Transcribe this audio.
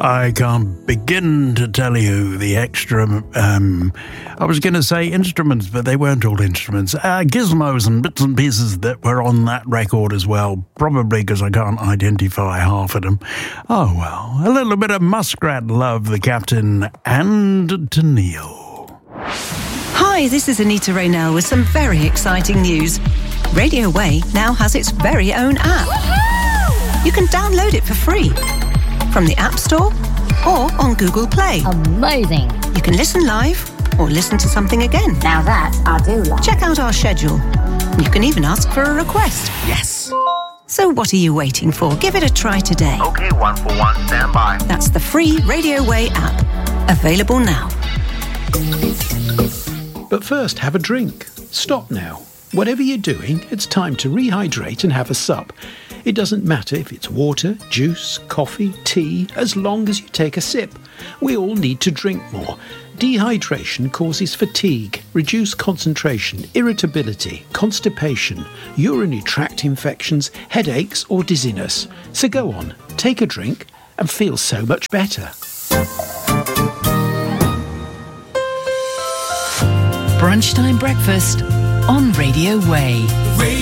I can't begin to tell you the extra, I was going to say instruments, but they weren't all instruments. Gizmos and bits and pieces that were on that record as well, probably because I can't identify half of them. Oh well, a little bit of Muskrat Love, the Captain, and Tennille. Hi, this is Anita Raynell with some very exciting news. Radio Way now has its very own app. Woohoo! You can download it for free from the App Store or on Google Play. Amazing. You can listen live or listen to something again. Now that I do like. Check out our schedule. You can even ask for a request. Yes. So what are you waiting for? Give it a try today. Okay, 141, stand by. That's the free Radio Way app. Available now. But first, have a drink. Stop now. Whatever you're doing, it's time to rehydrate and have a sup. It doesn't matter if it's water, juice, coffee, tea, as long as you take a sip. We all need to drink more. Dehydration causes fatigue, reduced concentration, irritability, constipation, urinary tract infections, headaches or dizziness. So go on, take a drink and feel so much better. Brunchtime breakfast on Radio Way.